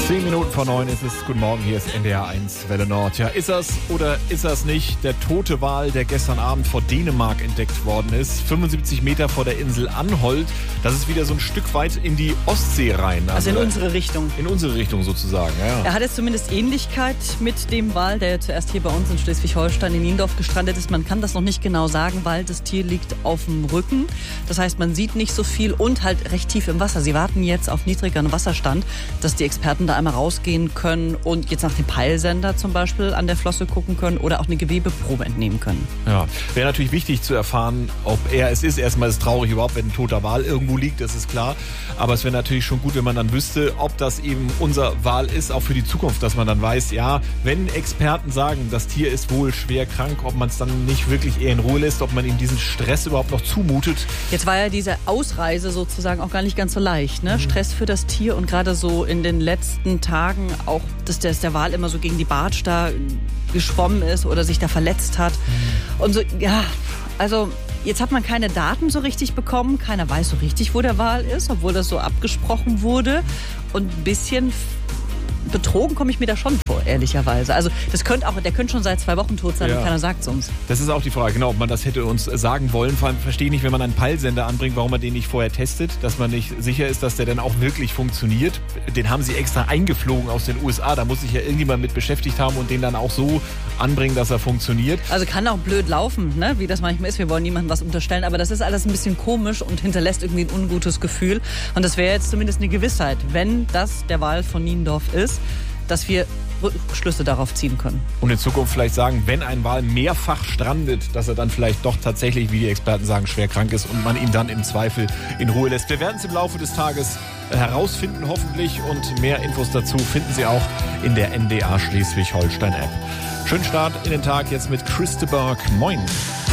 10 Minuten vor 9 ist es. Guten Morgen, hier ist NDR 1 Welle Nord. Ja, ist das oder ist das nicht der tote Wal, der gestern Abend vor Dänemark entdeckt worden ist? 75 Meter vor der Insel Anholt. Das ist wieder so ein Stück weit in die Ostsee rein. Also in unsere Richtung. In unsere Richtung sozusagen, ja. Er hat jetzt zumindest Ähnlichkeit mit dem Wal, der zuerst hier bei uns in Schleswig-Holstein in Niendorf gestrandet ist. Man kann das noch nicht genau sagen, weil das Tier liegt auf dem Rücken. Das heißt, man sieht nicht so viel und halt recht tief im Wasser. Sie warten jetzt auf niedrigeren Wasserstand, dass die Experten da einmal rausgehen können und jetzt nach dem Peilsender zum Beispiel an der Flosse gucken können oder auch eine Gewebeprobe entnehmen können. Ja, wäre natürlich wichtig zu erfahren, ob er es ist. Erstmal ist es traurig überhaupt, wenn ein toter Wal irgendwo liegt, das ist klar. Aber es wäre natürlich schon gut, wenn man dann wüsste, ob das eben unser Wal ist, auch für die Zukunft, dass man dann weiß, ja, wenn Experten sagen, das Tier ist wohl schwer krank, ob man es dann nicht wirklich eher in Ruhe lässt, ob man ihm diesen Stress überhaupt noch zumutet. Jetzt war ja diese Ausreise sozusagen auch gar nicht ganz so leicht, ne? Stress für das Tier und gerade so in den letzten Tagen auch, dass der Wal immer so gegen die Bartsch da geschwommen ist oder sich da verletzt hat. Und so, ja, also jetzt hat man keine Daten so richtig bekommen. Keiner weiß so richtig, wo der Wal ist, obwohl das so abgesprochen wurde. Und ein bisschen betrogen komme ich mir da schon vor, ehrlicherweise. Also der könnte schon seit 2 Wochen tot sein und keiner sagt es uns. Das ist auch die Frage, genau, ob man das hätte uns sagen wollen. Vor allem verstehe ich nicht, wenn man einen Peilsender anbringt, warum man den nicht vorher testet, dass man nicht sicher ist, dass der dann auch wirklich funktioniert. Den haben sie extra eingeflogen aus den USA. Da muss sich ja irgendjemand mit beschäftigt haben und den dann auch so anbringen, dass er funktioniert. Also kann auch blöd laufen, ne? Wie das manchmal ist. Wir wollen niemandem was unterstellen, aber das ist alles ein bisschen komisch und hinterlässt irgendwie ein ungutes Gefühl. Und das wäre jetzt zumindest eine Gewissheit, wenn das der Wal von Niendorf ist, dass wir Schlüsse darauf ziehen können. Und in Zukunft vielleicht sagen, wenn ein Wal mehrfach strandet, dass er dann vielleicht doch tatsächlich, wie die Experten sagen, schwer krank ist und man ihn dann im Zweifel in Ruhe lässt. Wir werden es im Laufe des Tages herausfinden, hoffentlich. Und mehr Infos dazu finden Sie auch in der NDR Schleswig-Holstein App. Schönen Start in den Tag jetzt mit Chris de Burgh. Moin.